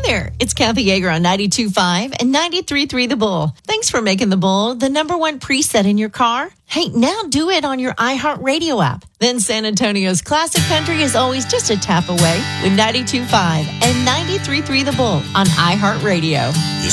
there, it's Kathy Yeager on 92.5 and 93.3 The Bull. Thanks for making The Bull the number one preset in your car. Hey, now do it on your iHeartRadio app. Then San Antonio's classic country is always just a tap away with 92.5 and 93.3 The Bull on iHeartRadio. You